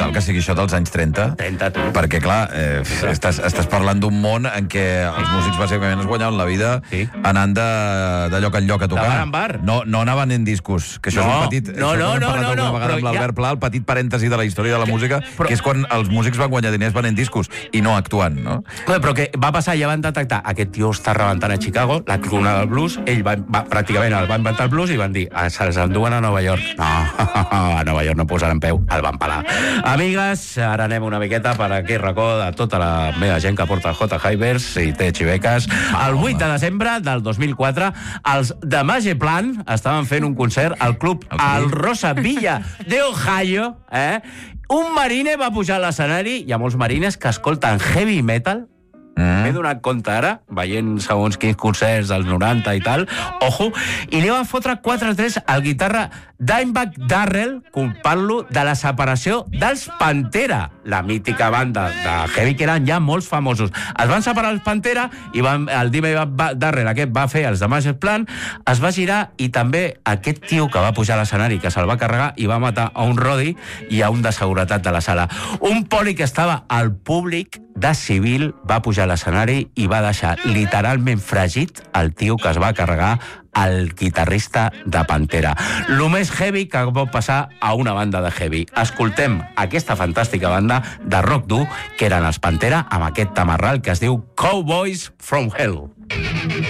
brutal que sigui això dels anys 30. 30, tu. Perquè, clar, estàs parlant d'un món en què els músics bàsicament es guanyaven la vida anant de lloc en lloc a tocar. De bar en bar. No anaven en discos, que això és un petit... No. Amb l'Albert Pla, el petit parèntesi de la història de la música, que és quan els músics van guanyar diners venent discos i no actuant, no? Però què va passar? Ja van detectar aquest tio està rebentant a Chicago, la crona del blues, ell pràcticament el va inventar el blues i van dir, se'ls enduen a Nova York. No, a Nova York no posaran peu, el van pelar. Amigues, ara anem una miqueta per aquell racó de tota la meva gent que porta J. Hivers i té xiveques. El 8 de desembre del 2004, els de Mageplan estaven fent un concert al club al Rosa Villa de Ohio. Un marine va pujar a l'escenari, hi ha molts marines que escolten heavy metal. M'he donat compte ara, veient segons quins concerts dels 90 i tal, ojo, i li va fotre 4-3 al guitarra Dimebag Darrell, culpant-lo de la separació dels Pantera, la mítica banda de heavy que eren ja molts famosos. Es van separar els Pantera i el Dimebag Darrell aquest va fer els de Mageplan, es va girar i també aquest tio que va pujar a l'escenari, que se'l va carregar i va matar a un rodi i a un de seguretat de la sala. Un poli que estava al públic de civil va pujar a l'escenari i va deixar literalment fregit el tio que es va carregar el guitarrista de Pantera. Lo més heavy que pot passar a una banda de heavy. Escoltem aquesta fantàstica banda de rock dur que eren els Pantera amb aquest tamarral que es diu Cowboys from Hell.